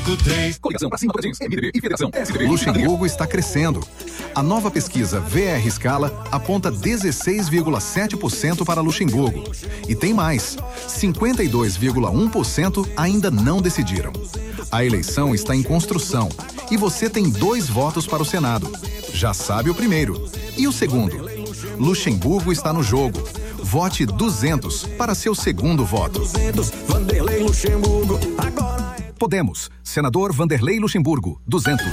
5553. Coligação pra cima, Tocantins, MDB e Federação SDB. Luxemburgo está crescendo. A nova pesquisa VR Scala aponta 16,7% para Luxemburgo. E tem mais, 52,1% ainda não decidiram. A eleição está em construção e você tem 2 votos para o Senado. Já sabe o primeiro. E o segundo? Luxemburgo está no jogo. Vote 200 para seu segundo voto. 200, Vanderlei Luxemburgo, agora. Podemos. Senador Vanderlei Luxemburgo, 200.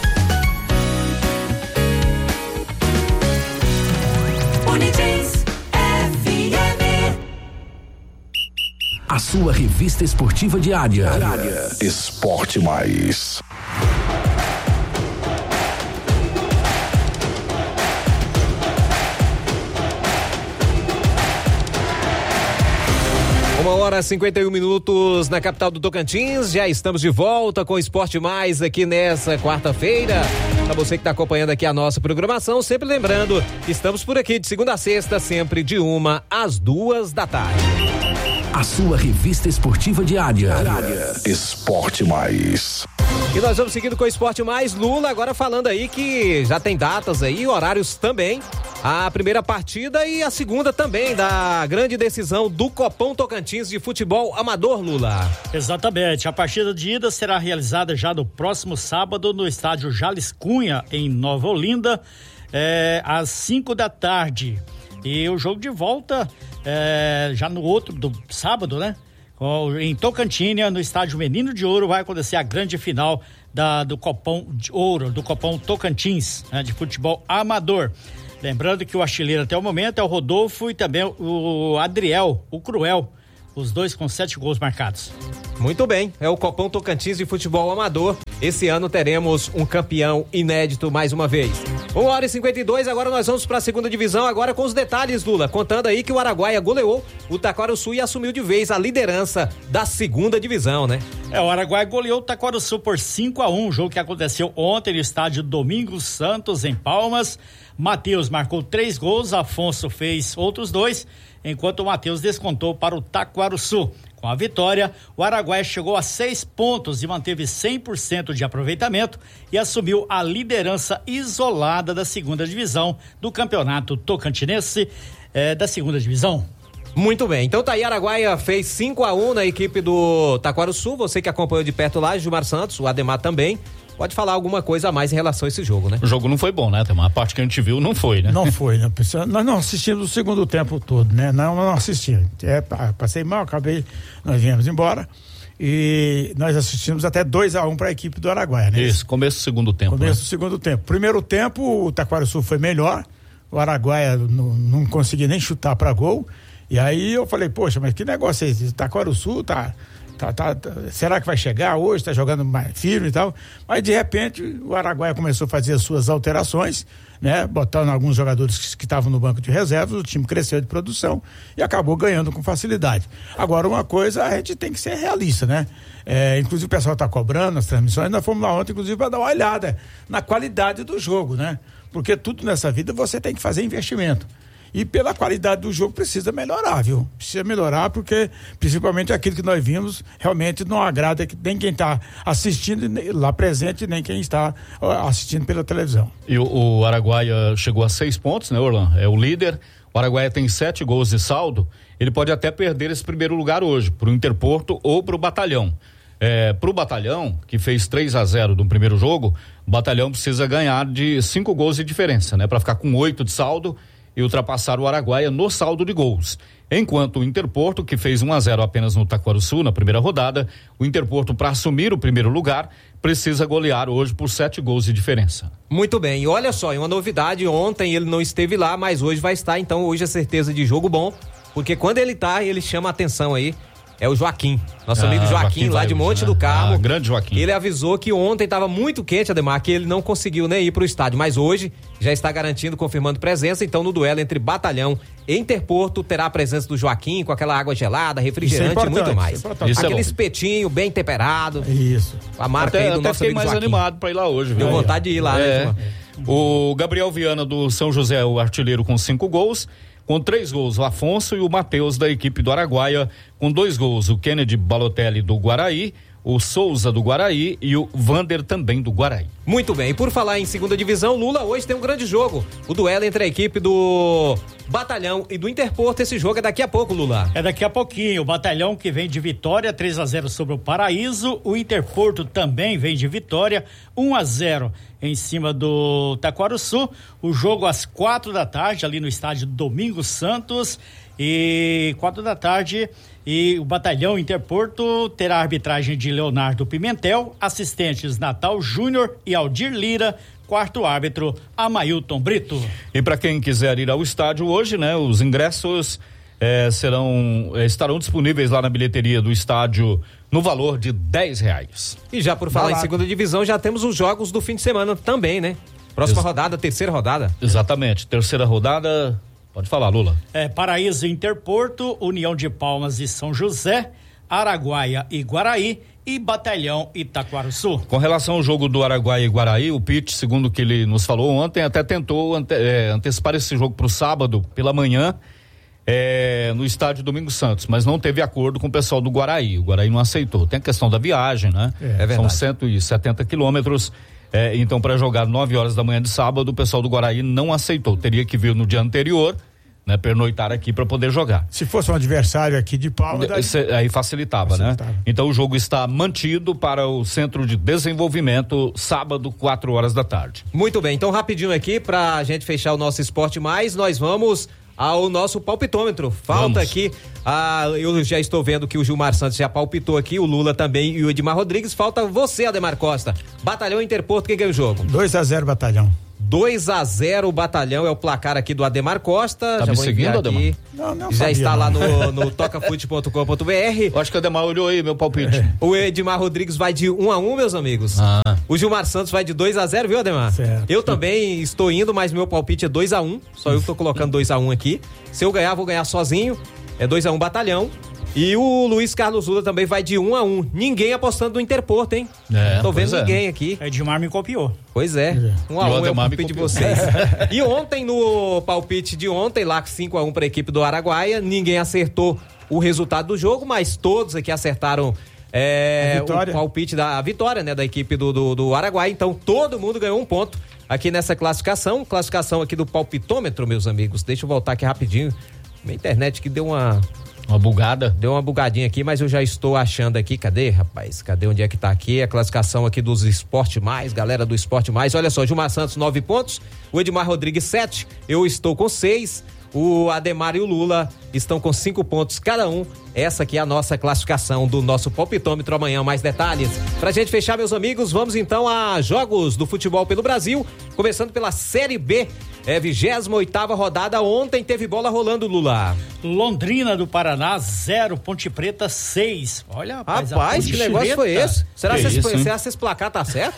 Unidis FM. A sua revista esportiva diária. Esporte Mais. Uma hora e 51 minutos na capital do Tocantins. Já estamos de volta com o Esporte Mais aqui nessa quarta-feira. Para você que está acompanhando aqui a nossa programação, sempre lembrando, estamos por aqui de segunda a sexta, sempre de 1 às 2 da tarde. A sua revista esportiva diária. Esporte Mais. E nós vamos seguindo com o Esporte Mais. Lula agora falando aí que já tem datas aí, horários também. A primeira partida e a segunda também da grande decisão do Copom Tocantins de futebol amador, Lula. Exatamente. A partida de ida será realizada já no próximo sábado no estádio Jales Cunha, em Nova Olinda, às 5 da tarde. E o jogo de volta já no outro do sábado, né? Em Tocantinha, no estádio Menino de Ouro, vai acontecer a grande final do Copom de Ouro, do Copom Tocantins, né, de futebol amador. Lembrando que o artilheiro até o momento é o Rodolfo e também o Adriel, o Cruel, os dois com 7 gols marcados. Muito bem, é o Copom Tocantins de futebol amador. Esse ano teremos um campeão inédito mais uma vez. 1h52, agora nós vamos para a segunda divisão, agora com os detalhes, Lula, contando aí que o Araguaia goleou o Taquaruçu e assumiu de vez a liderança da segunda divisão, né? O Araguaia goleou o Taquaruçu por 5-1, jogo que aconteceu ontem no estádio Domingos Santos, em Palmas. Matheus marcou 3 gols, Afonso fez outros 2, enquanto o Matheus descontou para o Taquaruçu. Com a vitória, o Araguaia chegou a 6 pontos e manteve 100% de aproveitamento e assumiu a liderança isolada da segunda divisão do campeonato tocantinense da segunda divisão. Muito bem, então tá aí, Araguaia fez 5-1 na equipe do Taquaruçu. Você que acompanhou de perto lá, Gilmar Santos, o Ademar também. Pode falar alguma coisa a mais em relação a esse jogo, né? O jogo não foi bom, né? A parte que a gente viu não foi, né? Não foi, né? Nós não assistimos o segundo tempo todo, né? Não assistimos. Passei mal, nós viemos embora e nós assistimos até 2-1 para a equipe do Araguaia, né? Isso, começo do segundo tempo. Começo do segundo tempo. Primeiro tempo, o Taquaruçu foi melhor, o Araguaia não conseguia nem chutar para gol, e aí eu falei, poxa, mas que negócio é esse? O Taquaruçu será que vai chegar hoje? Tá jogando mais firme e tal. Mas de repente o Araguaia começou a fazer as suas alterações, né? Botando alguns jogadores que estavam no banco de reservas, o time cresceu de produção e acabou ganhando com facilidade. Agora, uma coisa, a gente tem que ser realista, né? Inclusive o pessoal tá cobrando as transmissões, nós fomos lá ontem, inclusive, para dar uma olhada na qualidade do jogo, né? Porque tudo nessa vida você tem que fazer investimento. E pela qualidade do jogo precisa melhorar, viu? Precisa melhorar porque, principalmente aquilo que nós vimos, realmente não agrada nem quem está assistindo lá presente, nem quem está assistindo pela televisão. E o Araguaia chegou a 6 pontos, né, Orlando? É o líder. O Araguaia tem 7 gols de saldo. Ele pode até perder esse primeiro lugar hoje, pro Interporto ou pro Batalhão. Pro Batalhão, que fez 3-0 no primeiro jogo, o Batalhão precisa ganhar de 5 gols de diferença, né? Para ficar com 8 de saldo e ultrapassar o Araguaia no saldo de gols. Enquanto o Interporto, que fez 1-0 apenas no Taquaruçu na primeira rodada, o Interporto, para assumir o primeiro lugar, precisa golear hoje por 7 gols de diferença. Muito bem, e olha só, uma novidade, ontem ele não esteve lá, mas hoje vai estar, então hoje é certeza de jogo bom, porque quando ele tá, ele chama a atenção aí. É o Joaquim, nosso amigo Joaquim lá de Monte do Carmo. Grande Joaquim. Ele avisou que ontem estava muito quente, Ademar, que ele não conseguiu nem ir para o estádio, mas hoje já está garantindo, confirmando presença. Então, no duelo entre Batalhão e Interporto, terá a presença do Joaquim com aquela água gelada, refrigerante e muito mais. Aquele espetinho bem temperado. Isso. A marca aí do nosso amigo mais Joaquim. Animado para ir lá hoje, viu? Deu vontade de ir lá, né? O Gabriel Viana do São José, o artilheiro, com 5 gols. Com 3 gols, o Afonso e o Matheus da equipe do Araguaia. Com 2 gols, o Kennedy Balotelli do Guaraí. o Souza do Guaraí e o Vander também do Guaraí. Muito bem, e por falar em segunda divisão, Lula, hoje tem um grande jogo, o duelo entre a equipe do Batalhão e do Interporto. Esse jogo é daqui a pouco, Lula. É daqui a pouquinho, o Batalhão que vem de vitória, 3-0 sobre o Paraíso, o Interporto também vem de vitória, 1-0 em cima do Taquaruçu, o jogo às 4h ali no estádio Domingos Santos, e 4h, e o Batalhão Interporto terá a arbitragem de Leonardo Pimentel, assistentes Natal Júnior e Aldir Lira, quarto árbitro Amailton Brito. E para quem quiser ir ao estádio hoje, né, os ingressos estarão disponíveis lá na bilheteria do estádio no valor de R$10. E já por falar em segunda divisão, já temos os jogos do fim de semana também, né? Próxima rodada, terceira rodada. Exatamente, terceira rodada. Pode falar, Lula. Paraíso e Interporto, União de Palmas e São José, Araguaia e Guaraí e Batalhão e Taquaruçu. Com relação ao jogo do Araguaia e Guaraí, o Pete, segundo o que ele nos falou ontem, até tentou antecipar esse jogo para o sábado pela manhã no estádio Domingos Santos, mas não teve acordo com o pessoal do Guaraí. O Guaraí não aceitou. Tem a questão da viagem, né? É verdade. São 170 quilômetros. Então, para jogar 9h da manhã de sábado, o pessoal do Guaraí não aceitou. Teria que vir no dia anterior, né, pernoitar aqui para poder jogar. Se fosse um adversário aqui de Palmas, aí facilitava, né? Então o jogo está mantido para o Centro de Desenvolvimento, sábado, 4h. Muito bem, então rapidinho aqui pra gente fechar o nosso Esporte Mais, nós vamos ao nosso palpitômetro. Falta aqui, eu já estou vendo que o Gilmar Santos já palpitou aqui, o Lula também e o Edmar Rodrigues. Falta você, Ademar Costa. Batalhão Interporto, quem ganha o jogo? 2-0 Batalhão. 2-0 o Batalhão é o placar aqui do Ademar Costa. Tá já me vou seguindo, aqui. Ademar? Não já sabia, está não. lá no tocafute.com.br. Eu acho que o Ademar olhou aí meu palpite. O Edmar Rodrigues vai de 1-1, meus amigos. O Gilmar Santos vai de 2-0, viu, Ademar? Certo. Eu também estou indo, mas meu palpite é 2-1. Só eu que tô colocando 2-1 aqui. Se eu ganhar, vou ganhar sozinho. É 2-1 Batalhão. E o Luiz Carlos Lula também vai de 1-1. Ninguém apostando no Interporto, hein? Tô vendo ninguém aqui. Edmar me copiou. Pois é. 1-1 é o palpite de vocês. E ontem, no palpite de ontem, lá 5-1 para a equipe do Araguaia, ninguém acertou o resultado do jogo, mas todos aqui acertaram o palpite da vitória, né, da equipe do Araguaia. Então, todo mundo ganhou um ponto aqui nessa classificação aqui do palpitômetro, meus amigos. Deixa eu voltar aqui rapidinho. Minha internet que deu uma bugada. Deu uma bugadinha aqui, mas eu já estou achando aqui. Cadê, rapaz? Cadê onde é que tá aqui? A classificação aqui dos Esporte Mais, galera do Esporte Mais. Olha só, Gilmar Santos 9 pontos, o Edmar Rodrigues 7, eu estou com 6, o Ademar e o Lula estão com 5 pontos cada um. Essa aqui é a nossa classificação do nosso palpitômetro. Amanhã mais detalhes. Pra gente fechar, meus amigos, vamos então a jogos do futebol pelo Brasil, começando pela Série B. 28ª rodada, ontem teve bola rolando, Lula. Londrina do Paraná 0, Ponte Preta 6. Olha, rapaz, que negócio foi esse? Será que esse placar tá certo?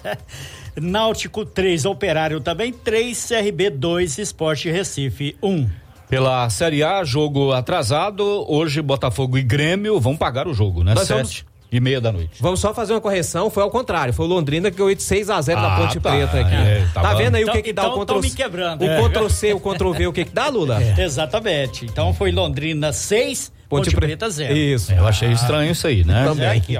Náutico 3, Operário também 3, CRB 2, Sport Recife 1. Pela Série A, jogo atrasado, hoje Botafogo e Grêmio vão pagar o jogo, né? 7h30. Vamos só fazer uma correção, foi ao contrário, foi o Londrina que ganhou de 6-0 na Ponte Preta aqui. Tá vendo aí o que dá o Ctrl-C? Me quebrando. O Ctrl-C, o Ctrl-V, o que dá, Lula? Exatamente, então foi Londrina 6, Ponte Preta 0. Isso. Eu achei estranho isso aí, né? Também. Aqui, ó,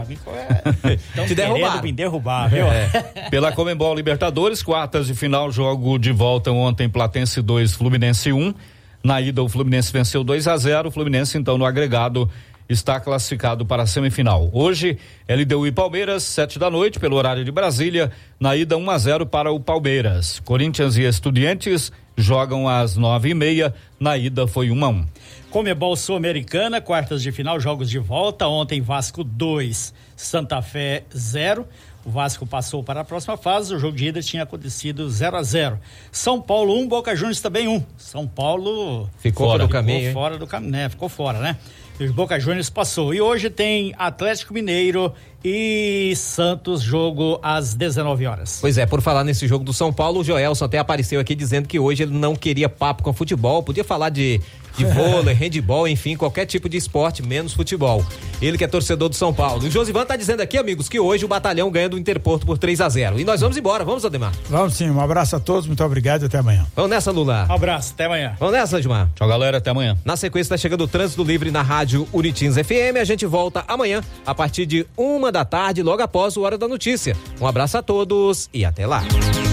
te derrubaram. Me derrubar, viu? Pela Conmebol Libertadores, quartas de final, jogo de volta ontem, Platense 2, Fluminense 1. Na ida, o Fluminense venceu 2-0. O Fluminense, então, no agregado, está classificado para a semifinal. Hoje, LDU e Palmeiras, 7h, pelo horário de Brasília. Na ida, 1-0 para o Palmeiras. Corinthians e Estudiantes jogam às 9h30. Na ida, foi 1-1. Conmebol Sul-Americana, quartas de final, jogos de volta. Ontem, Vasco 2, Santa Fé 0. O Vasco passou para a próxima fase, o jogo de ida tinha acontecido 0-0. São Paulo 1, Boca Juniors também 1. São Paulo ficou fora do caminho. Ficou fora, né? O Boca Juniors passou. E hoje tem Atlético Mineiro e Santos, jogo às 19h. Pois é, por falar nesse jogo do São Paulo, o Joelson até apareceu aqui dizendo que hoje ele não queria papo com futebol, podia falar de de vôlei, handebol, enfim, qualquer tipo de esporte, menos futebol. Ele que é torcedor do São Paulo. E o Josivan tá dizendo aqui, amigos, que hoje o Batalhão ganha do Interporto por 3-0. E nós vamos embora, vamos, Ademar? Vamos sim, um abraço a todos, muito obrigado e até amanhã. Vamos nessa, Lula. Um abraço, até amanhã. Vamos nessa, Edmar. Tchau, galera, até amanhã. Na sequência tá chegando o Trânsito Livre na Rádio Unitins FM. A gente volta amanhã a partir de 1 da tarde, logo após o Hora da Notícia. Um abraço a todos e até lá.